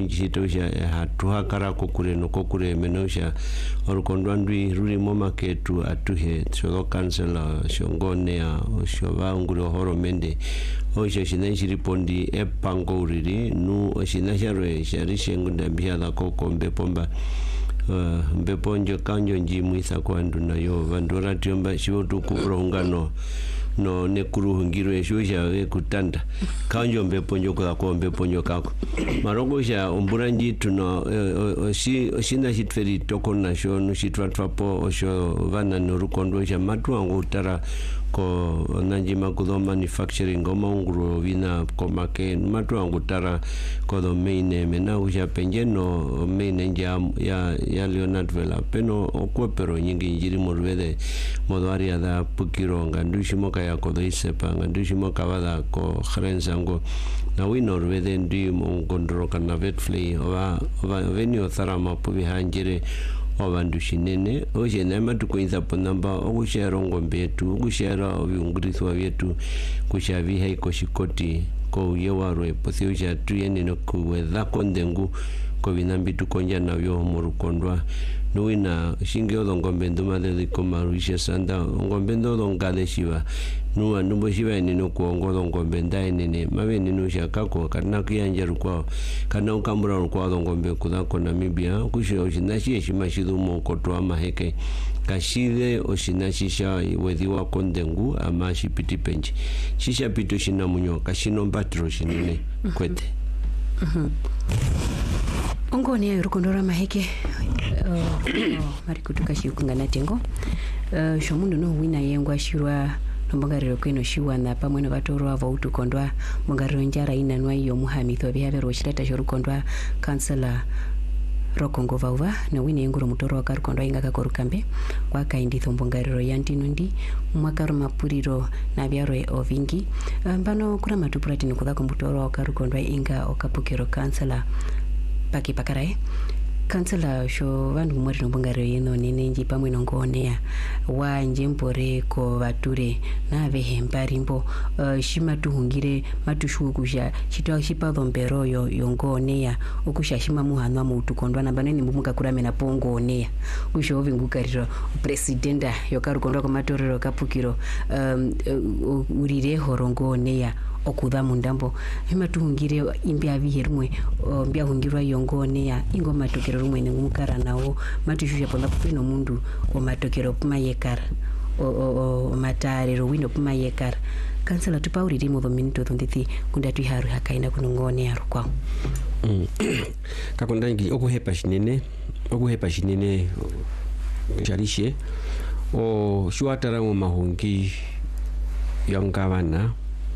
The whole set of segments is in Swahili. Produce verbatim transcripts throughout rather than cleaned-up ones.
chitosha hatuha karako kure no kokure menosha orukondo ndwi ruri moma ketu atuhe solo kansela shongone ya shova ngulo horomende osha shinashi ripondi epango uriri nu oshinasharwe sharishe ngunda bihala koko mbepomba uh, mbeponjo kanjo njimwisa kwa nduna yo vandora tiomba shivotu kuprongano no nekuru ngiro eshoja we kutanda kanjo mbeponjo kwa kwa mbeponjo kako marongo sha omburanji tuno oshi oshina shitferi toko nasho no shitratwapo osho vana no rukondo sha matu angu tara ko nanji makudo manufacturing omonguro vina komake matu angu tara ko do main mena usha penjeno main ya ya ya Leonard Vela peno okopero nyingi njiri morwede modwaria da pukiro ngandushi moka ya kodo isepa ngandushi moka wada ko khrensango na wino rwede ndi mongondro kana vetflay ova ova venio tharama pubi hanjire obandushi nene oje nema tukuinza ponamba ogushera ngombe yetu ogushera obiungurithwa byetu kushavi haiko shikoti ko yewarwe posiuja tuyene no kuwedha kondengu ko binambitu konja nabyo mu rukondwa nuina shinge odongombe nduma de komarisha sanda ngombe ndo ngale shiba nuwa numbo shiba ni no kuongo ngombe ndai nene mabe ni no shaka ko kana kiyanja rukwa kana ukambura rukwa ngombe kudako Namibia kusho oshinashi shimashidu mo kotwa maheke kashire oshinashisha wedhiwa kondengu ama shipiti penji shisha pito shina munyo kashino mbatro shinene kwete mhm ongoni ya rukondora maheke uh, mari kutuka shikungana tengo uh, shomundu no wina yengwa shirwa nombangariro kweno shiwana pamwe no vatoro ava utukondwa mungariro njara inanwa iyo muhamitho byabero shirata shorukondwa kansela rokongo vauva no wina yenguro mutoro wakarukondwa ingaka korukambe kwakainditho mbongariro yantinundi mwakaro mapuriro na byarwe ovingi mbano kura matupurati nikuthako mutoro wakarukondwa inga okapukiro kansela paki pakarai kansela sho vandu mwari nombongariro yeno nenenji pamwe nongoonea wa njempore ko vature na vehembarimbo uh, shimatuhungire matushukusha chitwa shipadhombero yo yongoonea okusha shima muhanwa muutukondwa na baneni mumuka kuramena pongoonea usho ovingukariro presidenta yokarukondwa kwa matorero kapukiro um, uh, urire horongoonea okudha mundambo hima tuhungire imbya viherumwe mbya hungirwa yongone ya ingo matokero rumwe ngumukara nawo matushusha ponda pino mundu o matokero puma yekara o o, o matare ro wino puma yekara kansela tupauriri mo minute thondithi kunda tuharu hakaina kunongone ya rukwa mm. kakondangi okuhepa shinene okuhepa shinene jarishe o shuatara mo mahungi yongavana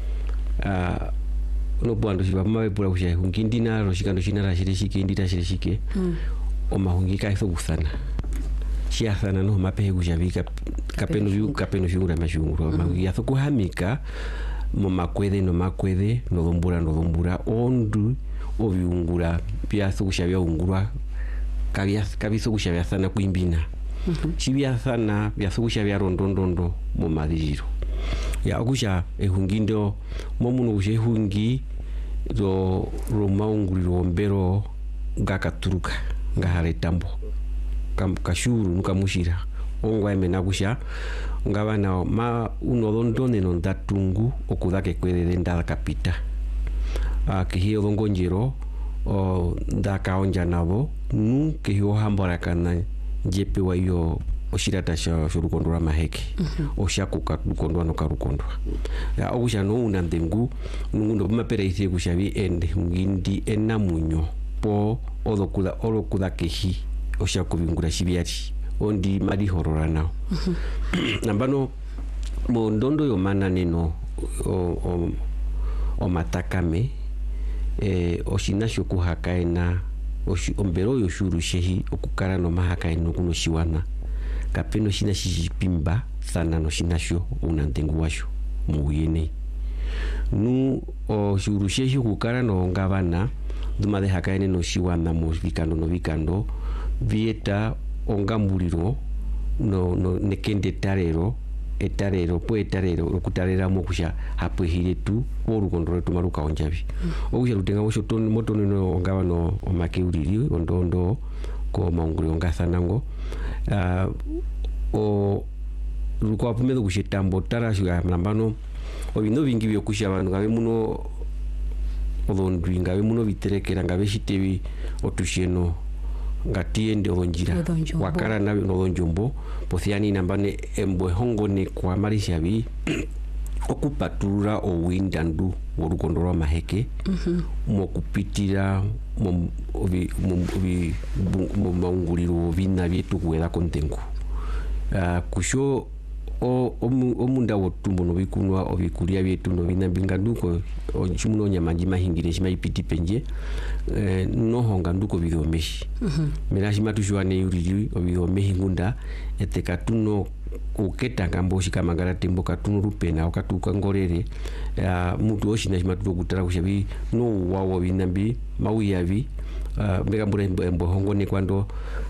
uh no bwando shiba mabepula kusha hungindi na roshikando shinara shirishike indita shirishike mm. o mahungika ifo busana shia sana no mapehe kushavika kapeno yu kapeno shungura mashungura mm. mahugi yaso kuhamika mo makwede no makwede no dombura no dombura ondu obiungura pia so kushavia ungura kabia kabiso kushavia sana kuimbina mm-hmm. shibia sana bia so kushavia rondondondo mo madijiro ya akusha ehungindo momuno kushe hungi do romaunguri rombero ngakaturuka ngahare tambo kam kashuru nukamushira ongwa emena kusha ngabana ma unodondone no ndatungu okudake kwede ndala kapita akihio dongonjero o ndakaonja nabo nu kihio hambara kana jepe wa yo oshirata sha shurukondora maheke mm-hmm. oshakuka rukondwa no karukondwa ya ogusha no unandengu ngundo mapera ise kushavi ende ngindi enamunyo po odokuda orokuda kehi oshakubingura shibiari ondi madi hororana mm-hmm. nambano mo ndondo yo manane no o, o, o matakame eh oshinasho kuhakaena oshi ombero yo shuru shehi okukara no mahakaeno kuno shiwana kapeno shina shipimba sana no shinasho unandengu washo muyene nu o shurushehi kukara no ngavana duma de hakaene no shiwana mo vikando no vikando vieta ongambuliro no no nekende tarero etarero po etarero okutarera mo kusha hapo hile tu orukondo tu maruka onjabi okusha rutenga osho ton motono no ngaba no omakeuriri ondondo ko maunguri ongathanango uh, o ruko apumedo kushitambo tarashuga mlambano obino bingi byo kusha abantu gabe muno odondwi ngabe muno biterekera ngabe shitebi otusheno ngatiende odonjira wakara nabe odonjombo pothiani nambane embwe hongone kwa marisha bi okupatura o windandu worukondo rwa maheke mhm mo kupitira mo obi obi mo maunguliro bina byetu kwera kontengu uh, kusho o omunda wotumbo no bikunwa obikulia byetu no bina binganduko ochimuno nyamanji mahingire shima ipiti penje eh, no honga nduko bidomeshi mhm mirashi matushwane yuri obidomehi ngunda etekatuno uketa kambo shikamagara tembo katuno rupena okatuka ngorere uh, mutu oshina shima tutokutara kushabi no wawo binambi mauyabi uh, mbega mbura embo hongone kwando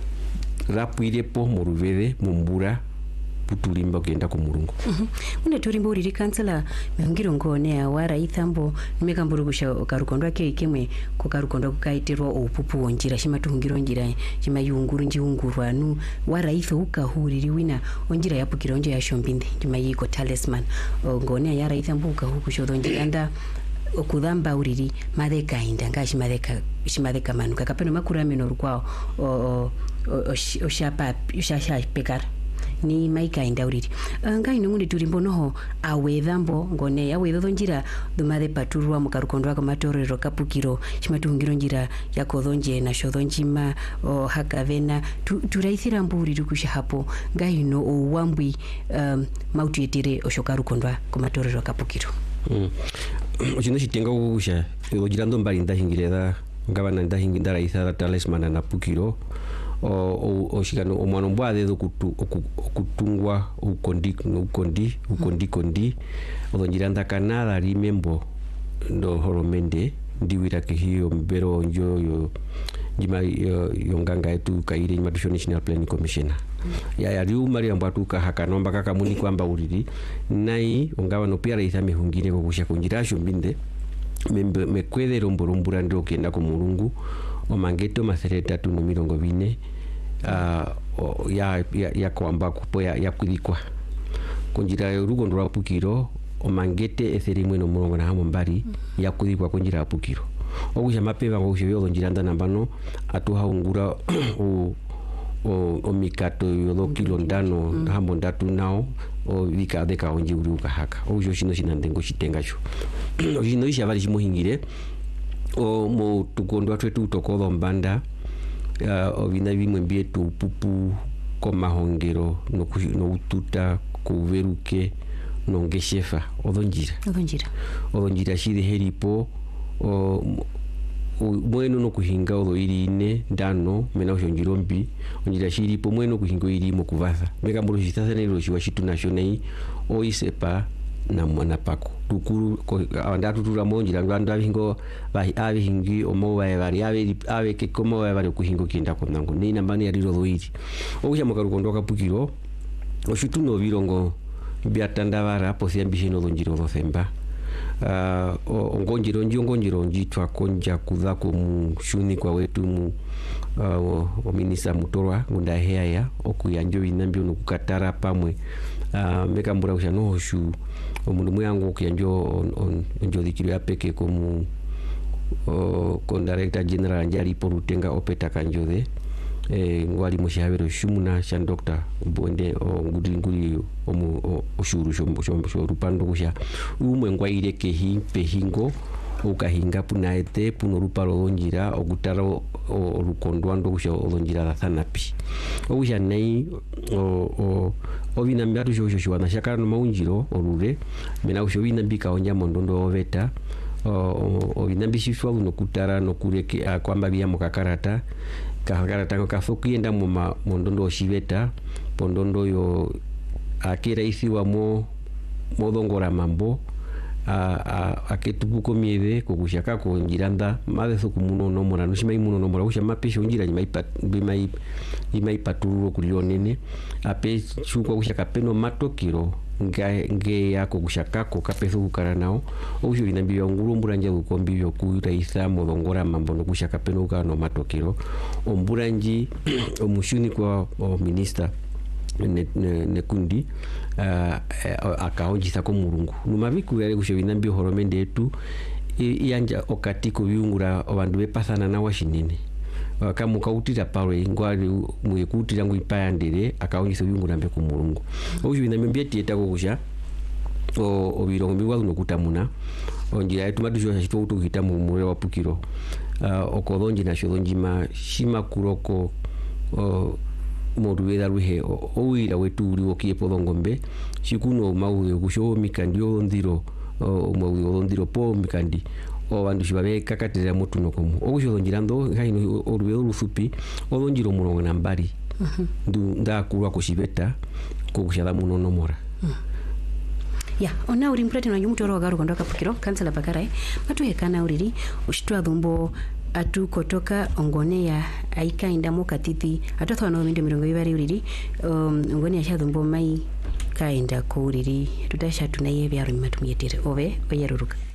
rapuirepo moruvere mumbura putulimba kenda ku mulungu mhm une turimbo riri kansela mengiro ngone awara ithambo nimekamburu kusha karukondwa ke ikemwe ku karukondwa kukaitirwa opupu onjira shima tuhungiro njira shima yunguru njiungurwa nu wara itho ukahuriri wina onjira yapukira onje ya shombinde shima yiko talisman ngone yara ithambo ukahukusho donjira nda okudhamba uriri madeka inda ngashi madeka shimadeka manuka kapeno makura meno kwao o o shapa shasha pekara ni maika indauriri ngai nungundi turimbo noho awethambo ngone yawetho njira thumare paturwa mukarukondwa ka matorero kapukiro chimatuhungiro njira yakothonje na shothonjima o hakavena tu, turaithira mburi kusha hapo ngai no owambwi um, mautiyetire oshokarukondwa ka matorero kapukiro mm ochino chitenga kusha ojirando mbali ndahingireda ngaba na ndahingindara ithara talisman na pukiro o o shikano omwana mbwade okutu okutungwa ukondi ukondi ukondi kondi odonjiranda kanada rimembo ndo horomende ndiwira ke hiyo mbero njo yo jima yonganga etu kaire jima national planning commissioner ya ya riu mari ambatu ka hakanomba kaka muni kwamba uriri nai ongawa no pia raitha mehungire ko kusha kunjirasho mbinde mekwede romborombura ndo kenda ku mulungu omangeto masereta tu no mirongo bine uh, ya ya, ya kwamba kupo ya, ya kudikwa kunjira rugondo rwa pukiro omangete etherimwe no murongo na hamo mbari ya kudikwa kunjira pukiro ogusha mapeva ngusha yo njiranda nambano atuha ungura o o omikato yo kilo ndano mm. hamo ndatu nao o vika deka onje uri ukahaka ojo shino shinandengo shitengacho ojino isha bali chimuhingire o mo tukondwa twetu tokodo mbanda uh, obina bimwe mbietu pupu koma hongero no no ututa kuveruke no ngeshefa odonjira odonjira odonjira shiri heripo o mweno no kuhinga odo irine ndano mena oshonjirombi onjira shiri po mweno kuhingo iri mo kuvatha mega mbolo shitasa nero shiwa shitu nationei o isepa na mwana pako tukuru andatu tura monjira nganda hingo bahi avi hingi omo bae bari avi ave ke komo bae bari kuhingo kinda konango ni nambani ya riro doiri okusha makarukondoka pukiro oshitu no birongo byatandavara posia mbishino donjiro dothemba uh, ongonjiro nji ongonjiro nji twakonja kudha ku mushuni kwa wetu mu uh, o minisa mutorwa ngunda hea ya okuyanjo inambio no kukatara pamwe uh, meka mbura kusha no hoshu omundu mwangu okuyanjo on, on, onjo dikiro yapeke komu uh, kon director general njari porutenga opeta kanjode eh ngwali mushabero shumuna sha doctor bonde o ngudi ngudi omu oshuru shombo shombo rupando kusha umwe ngwaire ke himpe hingo ukahinga punaete puno rupalo lonjira ogutara orukondwando kusha olonjira thanapi okusha nei o o obina mbatu shosho shwana shaka no maunjiro orure mena kusho bina mbika onja mondondo oveta o obina mbishishwa no kutara no kureke kwamba bya mukakarata kakarata kafokienda mu mondondo oshibeta pondondo yo akira isiwa mo modongora mambo a aketubuko miede kokushaka ko njiranda madeso kumuno no mora no shima imuno no mora kusha mapesho njira nyima ipat bimai imai paturo kulionene ape chuko kushaka peno matokiro nge yako kushakako kapethu kukara nao okusho vinambia nguru mburanji ukombio kuiraisa modongora mambo no kushaka penuka no matokero omburanji omushuni kwa o minister ne, ne, ne kundi uh, akaonjisa ko murungu numaviku yale kusho vinambia horomende yetu yanja okatiko viungura abandu bepasana na washinene kamukautira pawe ngwali mwekutira ngwipayandire akaonjisa viungura mbe ku murungu okusho vinambia tieta ko kusha o obirongo biwa no kutamuna onjira yetu madusho shito utukita mu mure wa pukiro uh, okodonji na shodonji ma shima kuroko o moduweda ruhe owira wetu uri okie podongombe shikuno mawe kusho mikandio ndiro o mawe ndiro po mikandi o bandu shibabe kakatira mutu nokomu okusho donjirando haino orubedo rufupi odonjiro murongo nambari ndu ndakurwa kushibeta ko kushada muno nomora ya ona uri mprate na nyumuto ro garu kondoka pukiro kansela bakarai matu hekana uriri ushitwa dhumbo atu kotoka ongone ya aika indamo katiti atotho no minde mirongo ibari uriri um, ongone ya shadhumbo mai kaenda ko uriri tutasha tunaye bya rumatu myetere obe oyeruruka